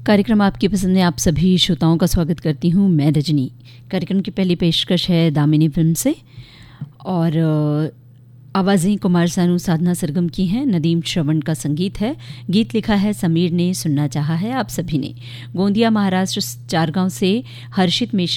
कार्यक्रम आपकी पसंद में आप सभी श्रोताओं का स्वागत करती हूँ मैं रजनी। कार्यक्रम की पहली पेशकश है दामिनी फिल्म से और आवाज़ें कुमार सानू साधना सरगम की हैं। नदीम श्रवण का संगीत है। गीत लिखा है समीर ने, सुनना चाहा है आप सभी ने। गोंदिया महाराष्ट्र 4 गांव से हर्षित मिश्र